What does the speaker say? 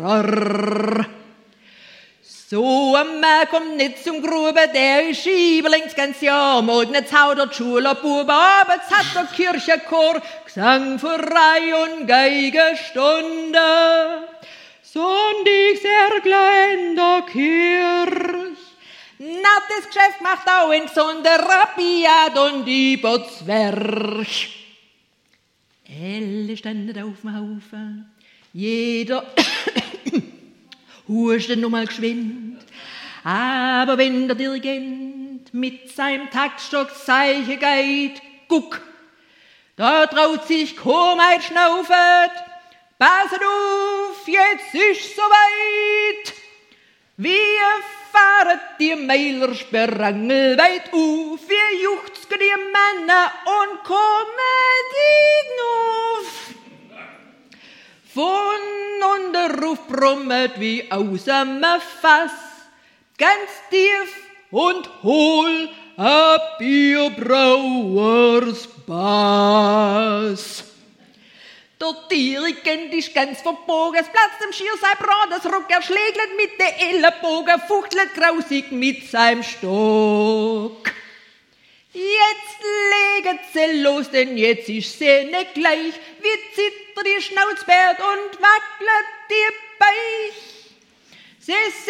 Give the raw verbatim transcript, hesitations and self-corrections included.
Rrrr. So ein Mann kommt nicht zum Grube, der ist Schieberlings ganz Jahr. Morgen jetzt haut der Schulerbube, aber jetzt hat der Kirchenchor Gesang für Reih und Geigestunde. Sonntag sehr klein der Kirch. Na, das Geschäft macht auch in Sonderrabiat und über Zwerch. Elle standen auf dem Haufen, jeder huschte nur mal geschwind. Aber wenn der Dirigent mit seinem Taktstock Zeichen geht, guck, da traut sich kaum ein Schnaufet. Passet auf, jetzt ist soweit. Wir fahren die Meiler sperrangelweit auf. Wir juchzen die Männer und kommen auf. Von und der Ruf brummet wie aus einem Fass, ganz tief und hohl, a Bierbrauers Bass. Der Dirigent ist ganz verbogen, es platzt im Schierseilbrand, das Rock erschlägelt mit der Ellenbogen, fuchtelt grausig mit seinem Stock. Jetzt legen sie los, denn jetzt ist sie nicht gleich, wie zittert die Schnauzbärt und wackelt die Beich. Sie